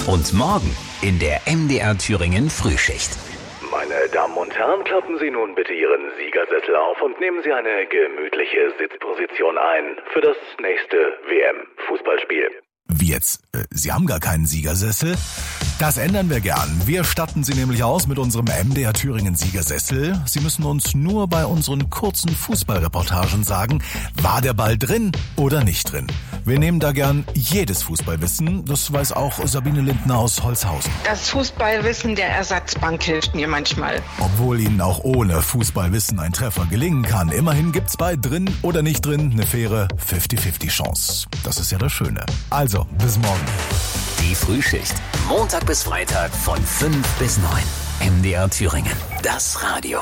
Und morgen in der MDR Thüringen Frühschicht. Meine Damen und Herren, klappen Sie nun bitte Ihren Siegersessel auf und nehmen Sie eine gemütliche Sitzposition ein für das nächste WM-Fußballspiel. Wie jetzt? Sie haben gar keinen Siegersessel? Das ändern wir gern. Wir statten Sie nämlich aus mit unserem MDR Thüringen Siegersessel. Sie müssen uns nur bei unseren kurzen Fußballreportagen sagen, war der Ball drin oder nicht drin. Wir nehmen da gern jedes Fußballwissen. Das weiß auch Sabine Lindner aus Holzhausen. Das Fußballwissen der Ersatzbank hilft mir manchmal. Obwohl Ihnen auch ohne Fußballwissen ein Treffer gelingen kann, immerhin gibt's bei drin oder nicht drin eine faire 50-50 Chance. Das ist ja das Schöne. Also, bis morgen. Die Frühschicht. Montag bis Freitag von 5 bis 9. MDR Thüringen. Das Radio.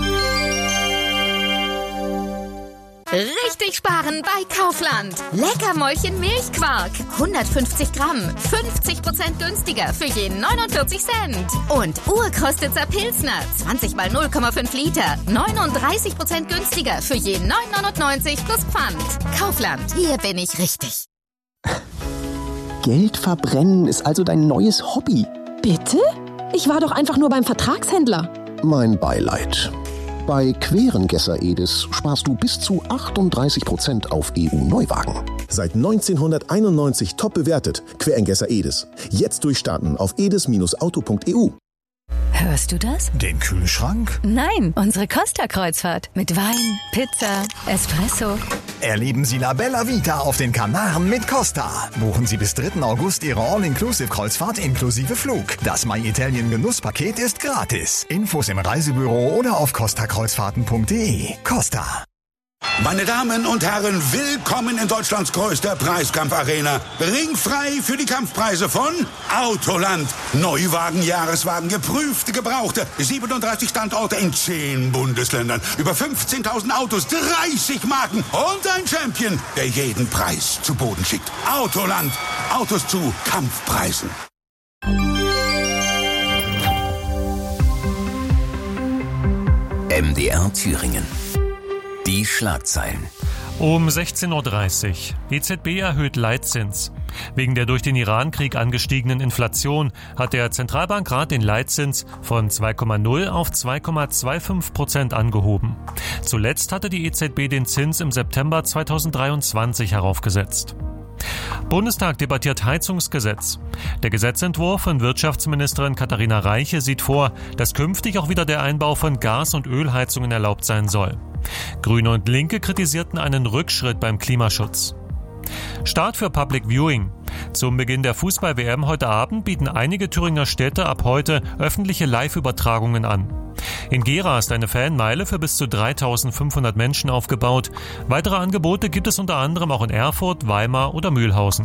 Richtig sparen bei Kaufland. Leckermäulchen Milchquark. 150 Gramm. 50% günstiger für je 49 Cent. Und Urkostitzer Pilsner. 20 mal 0,5 Liter. 39% günstiger für je 9,99 plus Pfand. Kaufland. Hier bin ich richtig. Geld verbrennen ist also dein neues Hobby. Bitte? Ich war doch einfach nur beim Vertragshändler. Mein Beileid. Bei Querengesser Edis sparst du bis zu 38% auf EU-Neuwagen. Seit 1991 top bewertet. Querengesser Edis. Jetzt durchstarten auf edis-auto.eu. Hörst du das? Den Kühlschrank? Nein, unsere Costa-Kreuzfahrt. Mit Wein, Pizza, Espresso. Erleben Sie La Bella Vita auf den Kanaren mit Costa. Buchen Sie bis 3. August Ihre All-Inclusive-Kreuzfahrt inklusive Flug. Das My Italien Genusspaket ist gratis. Infos im Reisebüro oder auf costakreuzfahrten.de. Costa. Meine Damen und Herren, willkommen in Deutschlands größter Preiskampfarena. Ringfrei für die Kampfpreise von Autoland. Neuwagen, Jahreswagen, geprüfte, gebrauchte. 37 Standorte in 10 Bundesländern. Über 15.000 Autos, 30 Marken und ein Champion, der jeden Preis zu Boden schickt. Autoland. Autos zu Kampfpreisen. MDR Thüringen. Die Schlagzeilen. Um 16.30 Uhr. EZB erhöht Leitzins. Wegen der durch den Iran-Krieg angestiegenen Inflation hat der Zentralbankrat den Leitzins von 2,0 auf 2,25% angehoben. Zuletzt hatte die EZB den Zins im September 2023 heraufgesetzt. Bundestag debattiert Heizungsgesetz. Der Gesetzentwurf von Wirtschaftsministerin Katharina Reiche sieht vor, dass künftig auch wieder der Einbau von Gas- und Ölheizungen erlaubt sein soll. Grüne und Linke kritisierten einen Rückschritt beim Klimaschutz. Start für Public Viewing. Zum Beginn der Fußball-WM heute Abend bieten einige Thüringer Städte ab heute öffentliche Live-Übertragungen an. In Gera ist eine Fanmeile für bis zu 3.500 Menschen aufgebaut. Weitere Angebote gibt es unter anderem auch in Erfurt, Weimar oder Mühlhausen.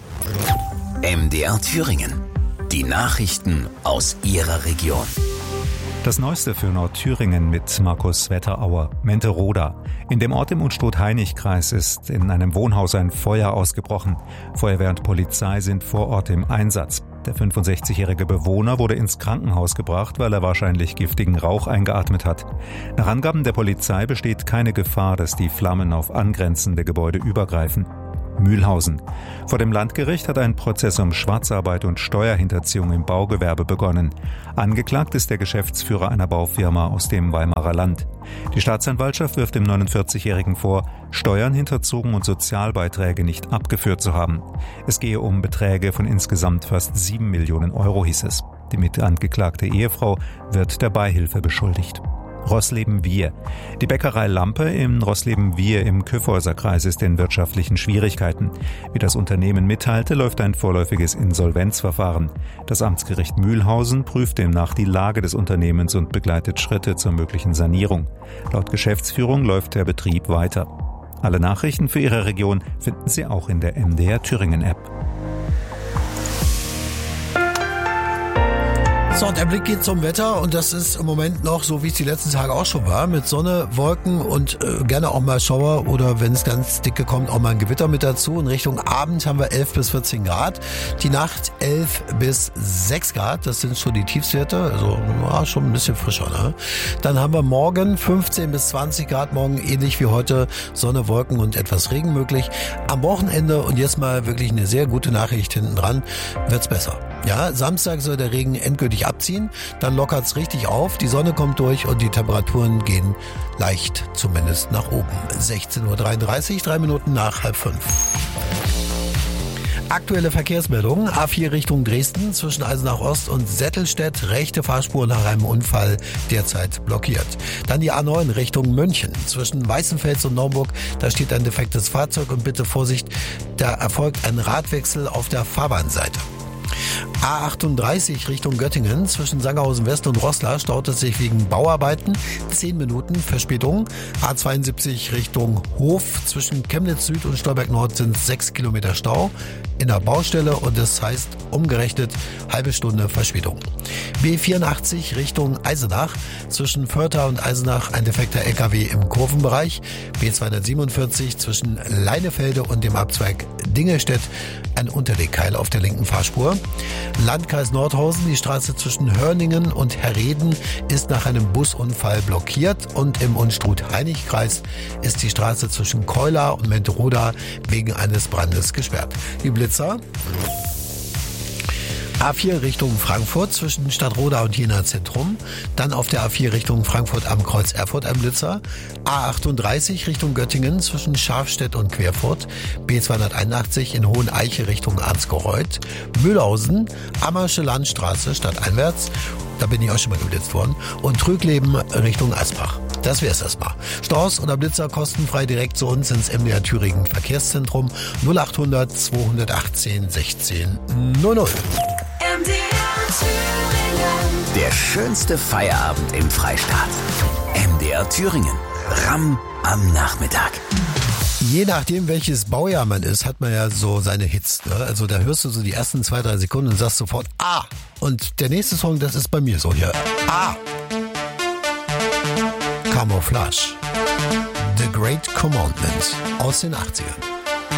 MDR Thüringen. Die Nachrichten aus Ihrer Region. Das Neueste für Nordthüringen mit Markus Wetterauer. Menteroda. In dem Ort im Unstrut-Hainich-Kreis ist in einem Wohnhaus ein Feuer ausgebrochen. Feuerwehr und Polizei sind vor Ort im Einsatz. Der 65-jährige Bewohner wurde ins Krankenhaus gebracht, weil er wahrscheinlich giftigen Rauch eingeatmet hat. Nach Angaben der Polizei besteht keine Gefahr, dass die Flammen auf angrenzende Gebäude übergreifen. Mühlhausen. Vor dem Landgericht hat ein Prozess um Schwarzarbeit und Steuerhinterziehung im Baugewerbe begonnen. Angeklagt ist der Geschäftsführer einer Baufirma aus dem Weimarer Land. Die Staatsanwaltschaft wirft dem 49-Jährigen vor, Steuern hinterzogen und Sozialbeiträge nicht abgeführt zu haben. Es gehe um Beträge von insgesamt fast 7 Millionen Euro, hieß es. Die mitangeklagte Ehefrau wird der Beihilfe beschuldigt. Roßleben-Wihr. Die Bäckerei Lampe in Roßleben-Wihr im Kyffhäuserkreis ist in wirtschaftlichen Schwierigkeiten. Wie das Unternehmen mitteilte, läuft ein vorläufiges Insolvenzverfahren. Das Amtsgericht Mühlhausen prüft demnach die Lage des Unternehmens und begleitet Schritte zur möglichen Sanierung. Laut Geschäftsführung läuft der Betrieb weiter. Alle Nachrichten für Ihre Region finden Sie auch in der MDR Thüringen App. So, und der Blick geht zum Wetter und das ist im Moment noch so, wie es die letzten Tage auch schon war, mit Sonne, Wolken und gerne auch mal Schauer oder wenn es ganz dicke kommt, auch mal ein Gewitter mit dazu. In Richtung Abend haben wir 11 bis 14 Grad, die Nacht 11 bis 6 Grad, das sind schon die Tiefstwerte, also ja, schon ein bisschen frischer. Ne? Dann haben wir morgen 15 bis 20 Grad, morgen ähnlich wie heute, Sonne, Wolken und etwas Regen möglich. Am Wochenende und jetzt mal wirklich eine sehr gute Nachricht hinten dran, wird's besser. Ja, Samstag soll der Regen endgültig abziehen, dann lockert's richtig auf, die Sonne kommt durch und die Temperaturen gehen leicht zumindest nach oben. 16:33 Uhr, 3 Minuten nach 4:30. Aktuelle Verkehrsmeldungen. A4 Richtung Dresden zwischen Eisenach Ost und Settelstedt. Rechte Fahrspur nach einem Unfall derzeit blockiert. Dann die A9 Richtung München zwischen Weißenfels und Naumburg. Da steht ein defektes Fahrzeug und bitte Vorsicht, da erfolgt ein Radwechsel auf der Fahrbahnseite. A38 Richtung Göttingen zwischen Sangerhausen West und Roßla staut es sich wegen Bauarbeiten. 10 Minuten Verspätung. A72 Richtung Hof zwischen Chemnitz Süd und Stolberg Nord sind 6 Kilometer Stau in der Baustelle und das heißt umgerechnet halbe Stunde Verspätung. B84 Richtung Eisenach zwischen Vörtha und Eisenach ein defekter LKW im Kurvenbereich. B247 zwischen Leinefelde und dem Abzweig Dingelstedt ein Unterlegkeil auf der linken Fahrspur. Landkreis Nordhausen, die Straße zwischen Hörningen und Herreden ist nach einem Busunfall blockiert und im Unstrut-Hainich-Kreis ist die Straße zwischen Keula und Menteroda wegen eines Brandes gesperrt. Die Blitzer. A4 Richtung Frankfurt zwischen Stadtroda und Jena Zentrum. Dann auf der A4 Richtung Frankfurt am Kreuz Erfurt ein Blitzer. A38 Richtung Göttingen zwischen Scharfstedt und Querfurt. B281 in Hoheneiche Richtung Ansgereuth. Mühlhausen, Ammersche Landstraße stadteinwärts. Da bin ich auch schon mal geblitzt worden. Und Trügleben Richtung Asbach. Das wär's erstmal. Staus oder Blitzer kostenfrei direkt zu uns ins MDR Thüringen Verkehrszentrum 0800 218 16 00. Der schönste Feierabend im Freistaat. MDR Thüringen. Ramm am Nachmittag. Je nachdem, welches Baujahr man ist, hat man ja so seine Hits. Ne? Also da hörst du so die ersten 2-3 Sekunden und sagst sofort Ah. Und der nächste Song, das ist bei mir so hier. Ah. Camouflage. The Great Commandment aus den 80ern.